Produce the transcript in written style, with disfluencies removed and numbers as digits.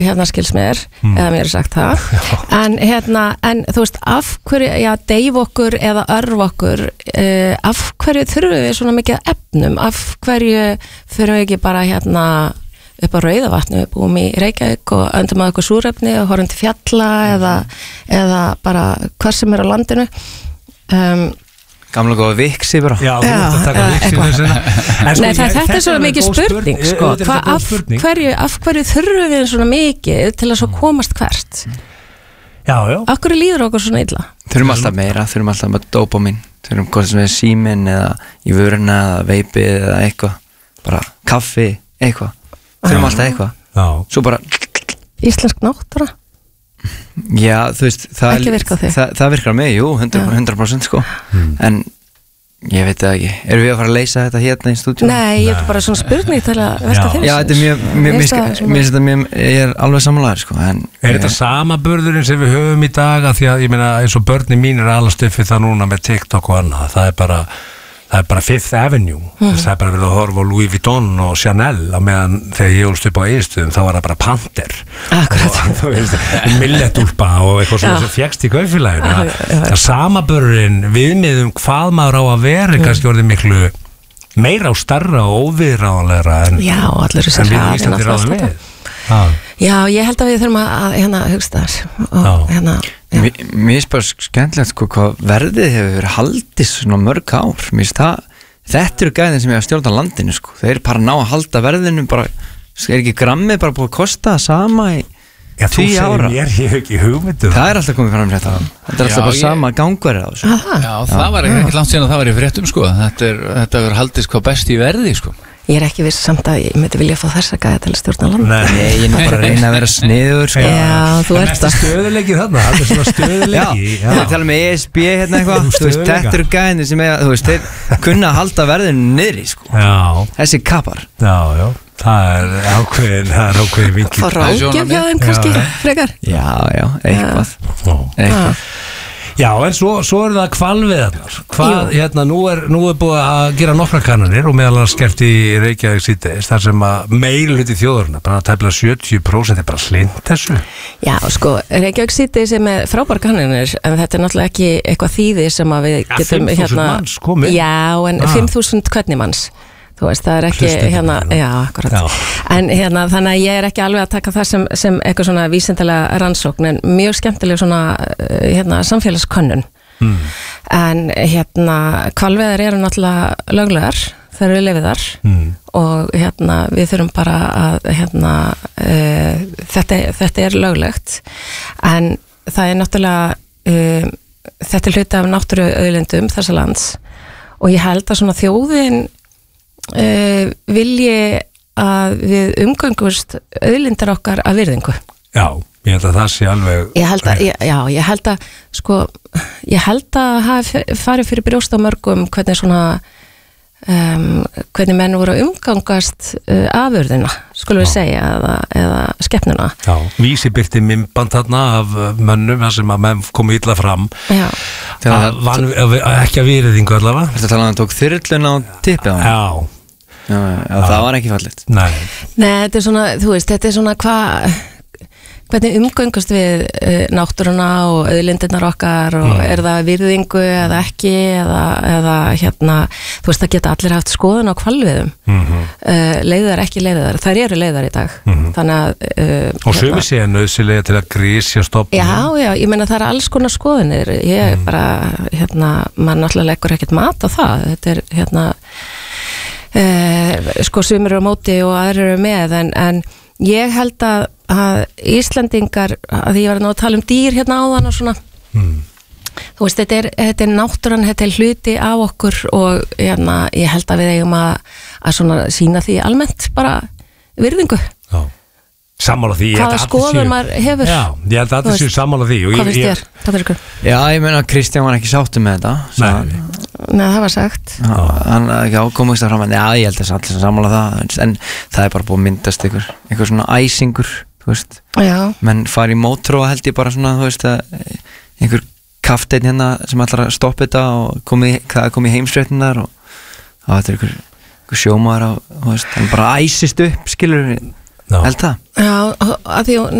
hérna skils mér eða mér sagt það en þú veist, af hverju deyf okkur eða örf okkur af hverju þurfum við svona mikið efnum, af hverju þurfum við ekki bara upp á Rauðavatni, við búum í Reykjavík og öndum að okkur súrefni og horfum til fjalla eða bara hvar sem á landinu Gamla góða viksi bara Já, þú ert að taka viksi Nei, þetta svo mikið spurning sko. Af hverju þurfum við svona mikið til að svo komast hvert Já Af hverju líður okkur svona illa Þurfum alltaf meira, þurfum alltaf með dópamin Þurfum hvort sem við síminn eða í vöruna eða veipið eða eitthvað bara kaffi, eitthvað Þurfum alltaf eitthvað Svo bara Íslensk náttúra Já, þú veist það virkar með, jú, 100% sko En ég veit það ekki Erum við að fara að leysa þetta hérna í stúdíu? Nei, ég er bara svona spurning til að velta fyrir Já, þetta er mjög ég er alveg sammálaður sko Er þetta sama burðurinn sem við höfum í dag að því að ég meina eins og börnin mín alast upp við það núna með TikTok og annað það er bara Fifth Avenue það er bara verið að horfa á Louis Vuitton og Chanel á meðan þegar ég ólst upp á Egilsstöðum þá var það bara Panther og Milletúlpa og eitthvað svona sem fékkst í kaupfélaginu það samaburðurinn viðmiðum hvað maður á að vera kannski orðið miklu meira og starra og óviðráðanlegra en við Íslandi ráðum við Já, ég held að við þurfum að hugsta þar Mér finnst bara skemmtilegt sko hvað verðið hefur verið haldið svona mörg ár Mér finnst þetta eru gæðin sem ég að stjórna landinu sko Þeir eru bara ná að halda verðinu bara, er ekki grammið bara búið að kosta sama í 10 ára þú segir mér, ég hef ekki hugmyndu Það er alltaf komið fram þetta er alltaf bara sama gangverið á þessu Já, það var ekki langt síðan að það var í fréttum sko Þetta verður haldið hvað best í verði sko Ég er ekki viss samt að ég myndi vilja fá þessa gæði til að stjórna land Nei, ég er bara að reyna að vera sniður sko. Já, þú ert það stöðuleiki þarna, það er svona stöðuleiki Já, það tala með ESB hérna eitthvað Þetta eru gæðinni sem þeir kunna að halda verðinu niðri sko. Þessi kapar Já, það er ákveðin vinkil Fá ráðgjöf hjá þeim kannski frekar Já, eitthvað Já, en svo er það hvalveiðarnar nú er búið að gera nokkra kannanir og meðal að skellt í Reykjavík síðdegis þar sem að meirihluti þjóðarinnar bara tæplega 70% er bara hlind þessu Já, sko, Reykjavík síðdegis er með frábær kannanir en þetta er náttúrulega ekki eitthvað þýði sem að við getum 5.000 manns komið Já, en 5.000 hvernig manns Þú veist, það er ekki já, akkurat En þannig að ég er ekki alveg að taka það sem eitthvað svona vísindalega rannsókn en mjög skemmtileg svona samfélagskönnun En hvalveiðar eru náttúrulega löglegar þegar við lifið þar og við þurfum bara að þetta er löglegt en það er náttúrulega þetta er hluti af náttúruauðlindum þessa lands og ég held að svona þjóðin vilji að við umgöngumst auðlindar okkar af virðingu Já, ég held að það sé alveg ég held að hafa farið fyrir brjóst á mörgum hvernig svona hvernig menn voru að umgangast afurðina, skulum við segja eða skepnuna Já, Vísi birti myndband þarna af mönnum þar sem að menn komu illa fram ekki að virðingu allavega Þetta talaðan tók þyrlun á tippi á hann Já, það var ekki fallegt Nei, þetta er svona, þú veist, þetta er svona hvernig umgöngast við náttúruna og auðlindirnar okkar og er það virðingu eða ekki eða þú veist, það geta allir haft skoðun á hvalveiðum leiðar, ekki leiðar, þær eru leiðar í dag þannig að og sumir séu nauðsynlega til að grísja stofnum Já, ég meina það er alls konar skoðunir ég bara, maður náttúrulega leggur ekkert mat á það þetta er sko sumir eru á móti og aðrir eru með en ég held að Íslendingar, að ég var að tala um dýr hérna áðan og svona þú veist, þetta er náttúran, þetta er hluti af okkur og ég held að við eigum að svona sína því almennt bara virðingu sammála því hvaða skoðun maður hefur Já, ég held að þetta séu sammála því Hvað finnst þér? Hvað er ykkur? Já, ég meina að Kristján var ekki sáttur með þetta Nei, það var sagt Hann komist það fram Já, ég held að allir sammála það en það er bara búið að myndast einhver svona æsingur þú veist menn fari í mótróa held ég bara svona þú veist einhver kafteinn hérna sem ætlar að stoppa þetta og komi heimsfréttinar og þetta er einhver sjómaður hann bara æsist upp skilur held það. Já, að því